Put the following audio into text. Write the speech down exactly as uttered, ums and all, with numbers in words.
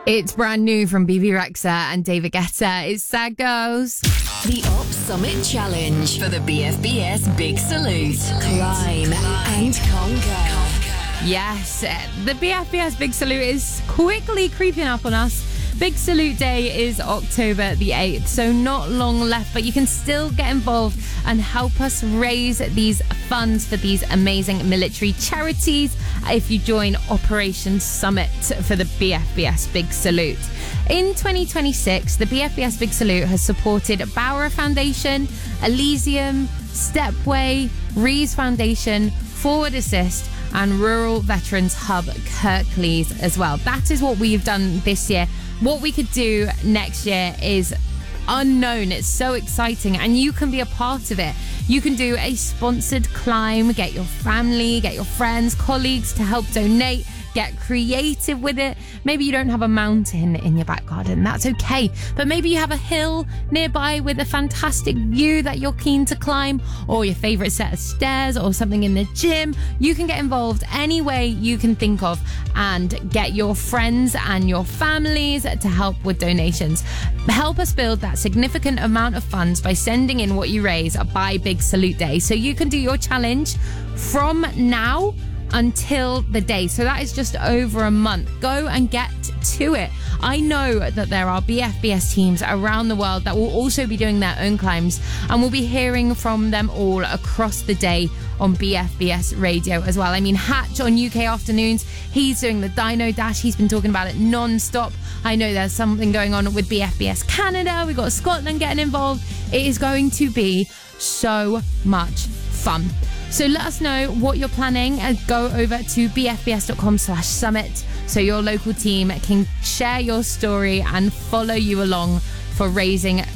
It's brand new from B B Rexha and David Guetta. It's Sad Girls. The Op Summit Challenge for the B F B S Big Salute. Climb and conquer. Yes, the B F B S Big Salute is quickly creeping up on us. Big Salute Day is October the eighth, so not long left, but you can still get involved and help us raise these funds for these amazing military charities if you join Operation Summit for the B F B S Big Salute. In twenty twenty-six, the B F B S Big Salute has supported Bauer Foundation, Elysium, Stepway, Rees Foundation, Forward Assist, and Rural Veterans Hub Kirklees as well. That is what we've done this year. What we could do next year is unknown. It's so exciting, and you can be a part of it. You can do a sponsored climb, get your family, get your friends, colleagues to help donate. Get creative with it. Maybe you don't have a mountain in your back garden. That's okay. But maybe you have a hill nearby with a fantastic view that you're keen to climb, or your favorite set of stairs, or something in the gym. You can get involved any way you can think of and get your friends and your families to help with donations. Help us build that significant amount of funds by sending in what you raise by Big Salute Day. So you can do your challenge from now until the day. So that is just over a month. Go and get to it. I know that there are B F B S teams around the world that will also be doing their own climbs, and we'll be hearing from them all across the day on B F B S radio as well. I mean, Hatch on U K Afternoons, he's doing the Dino Dash. He's been talking about it non-stop. I know there's something going on with B F B S Canada. We've got Scotland getting involved. It is going to be so much fun. So let us know what you're planning and go over to bfbs.com slash summit so your local team can share your story and follow you along for raising